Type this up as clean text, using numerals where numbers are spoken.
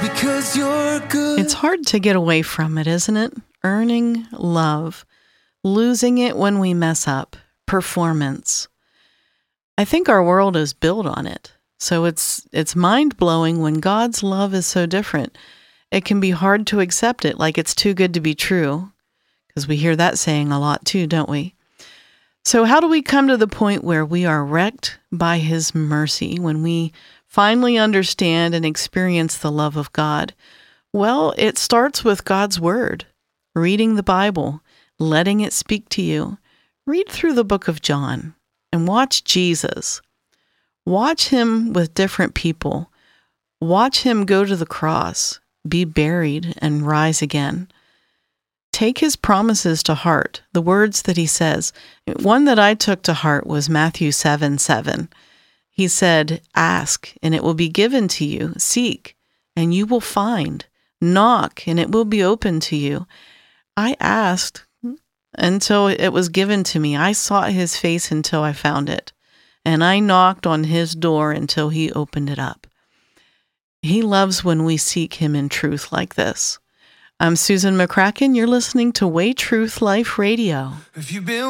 because you're good. It's hard to get away from it, isn't it? Earning love, losing it when we mess up, performance. I think our world is built on it. So it's mind-blowing when God's love is so different. It can be hard to accept it, like it's too good to be true, because we hear that saying a lot too, don't we? So how do we come to the point where we are wrecked by His mercy, when we finally understand and experience the love of God? Well, it starts with God's Word, reading the Bible, letting it speak to you. Read through the book of John and watch Jesus. Watch Him with different people. Watch Him go to the cross, be buried, and rise again. Take His promises to heart, the words that He says. One that I took to heart was Matthew 7:7. He said, "Ask, and it will be given to you. Seek, and you will find. Knock, and it will be open to you." I asked until it was given to me. I sought His face until I found it. And I knocked on His door until He opened it up. He loves when we seek Him in truth like this. I'm Susan McCracken. You're listening to Way Truth Life Radio. If you've been